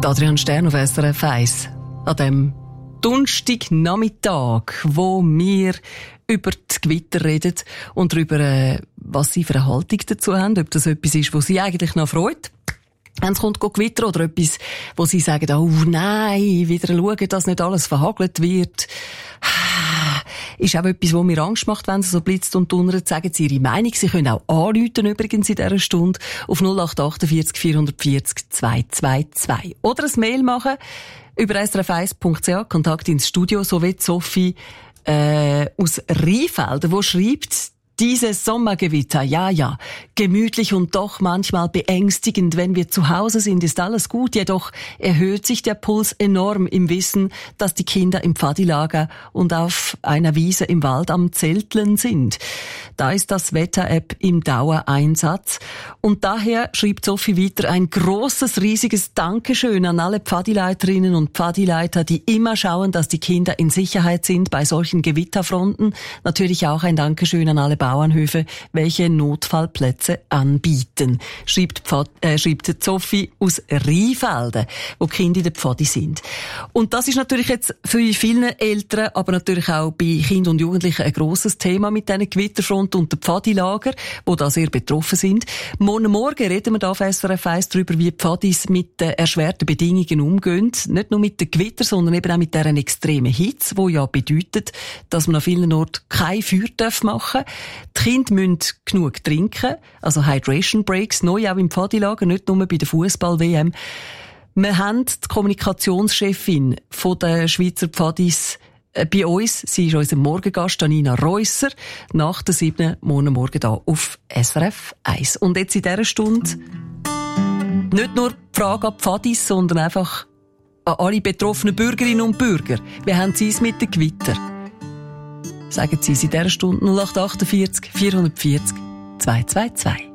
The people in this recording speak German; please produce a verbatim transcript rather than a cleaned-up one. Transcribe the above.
Adrian Stern auf S R F eins. An dem Donnerstagnachmittag, wo wir über die Gewitter reden und darüber, äh, was sie für eine Haltung dazu haben, ob das etwas ist, was sie eigentlich noch freut. Wenn es kommt Gewitter oder etwas, wo sie sagen, oh nein, wieder schauen, dass nicht alles verhagelt wird. Ist auch etwas, was mir Angst macht, wenn es so blitzt und donnert. Sagen Sie Ihre Meinung. Sie können auch anrufen, übrigens in dieser Stunde, auf null acht acht vier vier vier null zwei zwei zwei. Oder ein Mail machen über s r f eins punkt c h, Kontakt ins Studio, so wie Sophie äh, aus Rheinfelden, wo schreibt, dieses Sommergewitter, ja, ja, gemütlich und doch manchmal beängstigend. Wenn wir zu Hause sind, ist alles gut. Jedoch erhöht sich der Puls enorm im Wissen, dass die Kinder im Pfadilager und auf einer Wiese im Wald am Zelteln sind. Da ist das Wetter-App im Dauereinsatz. Und daher schreibt Sophie weiter ein großes, riesiges Dankeschön an alle Pfadileiterinnen und Pfadileiter, die immer schauen, dass die Kinder in Sicherheit sind bei solchen Gewitterfronten. Natürlich auch ein Dankeschön an alle Bauernhöfe, welche Notfallplätze anbieten, schreibt, Pfad, äh, schreibt Sophie aus Rheinfelden, wo die Kinder in der Pfadi sind. Und das ist natürlich jetzt für viele Eltern, aber natürlich auch bei Kindern und Jugendlichen ein grosses Thema mit diesen Gewitterfronten und den Pfadilager, die da sehr betroffen sind. Morgen Morgen reden wir da auf S R F eins darüber, wie die Pfadis mit den erschwerten Bedingungen umgehen. Nicht nur mit den Gewitter, sondern eben auch mit deren extremen Hitze, die ja bedeutet, dass man an vielen Orten kein Feuer machen darf. Die Kinder müssen genug trinken, also Hydration Breaks, neu auch im Pfadilager, nicht nur bei der Fußball-W M. Wir haben die Kommunikationschefin von der Schweizer Pfadis äh, bei uns. Sie ist unser Morgengast, Janina Reusser, nach der siebten Morgen morgen da auf S R F eins. Und jetzt in dieser Stunde nicht nur die Frage an Pfadis, sondern einfach an alle betroffenen Bürgerinnen und Bürger. Wie haben sie es mit den Gewitter? Sagen Sie es in dieser Stunde null acht acht vier vier vier null zwei zwei zwei.